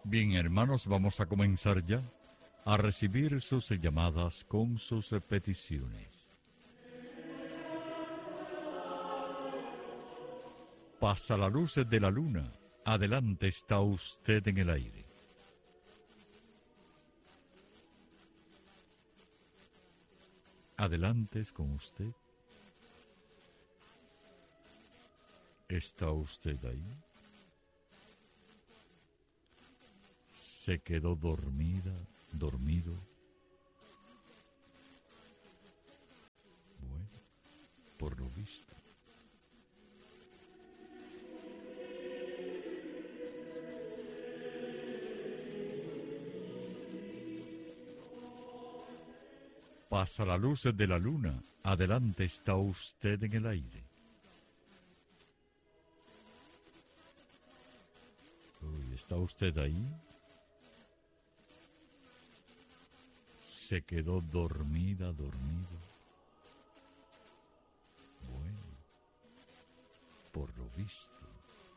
Bien, hermanos, vamos a comenzar ya a recibir sus llamadas con sus peticiones. Pasa la luz de la luna. Adelante, está usted en el aire. Adelante es con usted. ¿Está usted ahí? ¿Se quedó dormida, dormido? Bueno, por lo visto. Pasa la luz de la luna. Adelante, está usted en el aire. Uy, ¿está usted ahí? Se quedó dormida, dormido. Bueno, por lo visto.